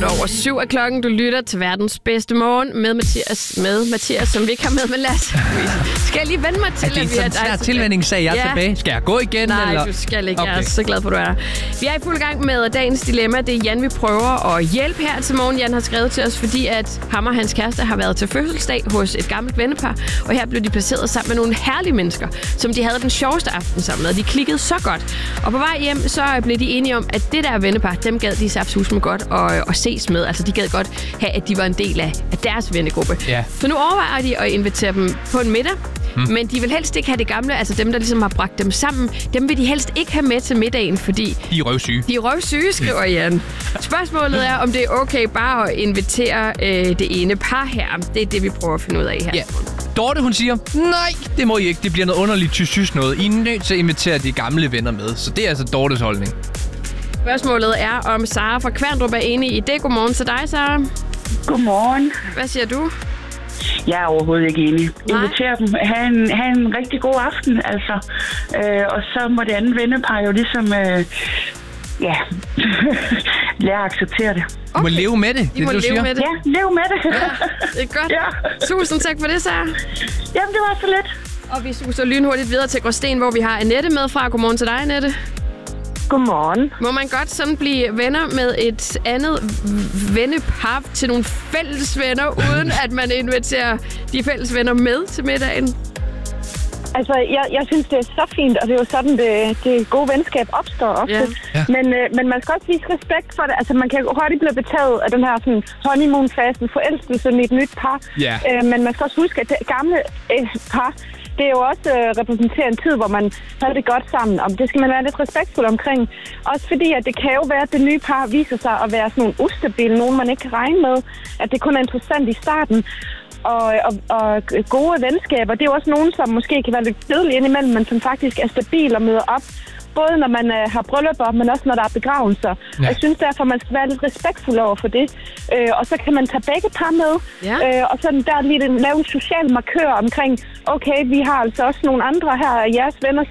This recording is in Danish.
7:08 er klokken. Du lytter til verdens bedste morgen med Mathias, som vi ikke har med Lasse. Skal jeg lige vende mig til, at vi har dig tilbage? Tilvændingssag, jeg er tilbage. Skal jeg gå igen? Nej, eller? Du skal ikke. Okay. Jeg er så glad for, du er. Vi er i fuld gang med dagens dilemma. Det er Jan, vi prøver at hjælpe her til morgen. Jan har skrevet til os, fordi at ham og hans kæreste har været til fødselsdag hos et gammelt vennepar. Og her blev de placeret sammen med nogle herlige mennesker, som de havde den sjoveste aften sammen med. De klikkede så godt. Og på vej hjem, så blev de enige om, at det der vennepar, dem gad de saftsusme godt at ses med. Altså, de gad godt have, at de var en del af deres vennegruppe. Ja. Så nu overvejer de at invitere dem på en middag. Men de vil helst ikke have det gamle, altså dem, der ligesom har bragt dem sammen. Dem vil de helst ikke have med til middagen, fordi... De er røvsyge. De er røvsyge, skriver Jan. Spørgsmålet er, om det er okay bare at invitere det ene par her. Det er det, vi prøver at finde ud af her. Ja. Dorte, hun siger, nej, det må I ikke. Det bliver noget underligt tysk noget. I er nødt til at invitere de gamle venner med. Så det er altså Dortes holdning. Spørgsmålet er, om Sara fra Kværndrup er enig i det. Godmorgen til dig, Sara. Godmorgen. Hvad siger du? Jeg er overhovedet ikke enig. Inviter dem. Ha' en rigtig god aften, altså. Og så må det andet vennepar jo ligesom... lære at acceptere det. Du må leve med det, det du siger. Med det. Ja, leve med det. Ja, det er godt. Ja. Tusind tak for det, Sara. Jamen, det var så lidt. Og vi suser lynhurtigt videre til Gråsten, hvor vi har Annette med fra. Godmorgen til dig, Annette. Godmorgen. Må man godt sådan blive venner med et andet vennepar til nogle fælles venner, uden at man inviterer de fælles venner med til middagen? Altså, jeg synes, det er så fint, og det er jo sådan, det gode venskab opstår ofte. Ja. Men man skal også vise respekt for det. Altså, man kan hurtigt blive betaget af den her sådan, honeymoon-fasen, forelskelsen i et nyt par. Yeah. Men man skal også huske, at det gamle par, det er jo også repræsenterer en tid, hvor man havde det godt sammen. Og det skal man være lidt respektfuld omkring. Også fordi, at det kan jo være, at det nye par viser sig at være sådan nogle ustabile, nogen man ikke kan regne med. At det kun er interessant i starten. Og gode venskaber, det er jo også nogen, som måske kan være lidt kedelige indimellem, men som faktisk er stabile og møder op. Både når man har bryllupper, men også når der er begravelser. Ja. Jeg synes derfor, man skal være lidt respektfuld over for det. Og så kan man tage begge par med. Ja. Og så der lige lave en social markør omkring, okay, vi har altså også nogle andre her af jeres venner,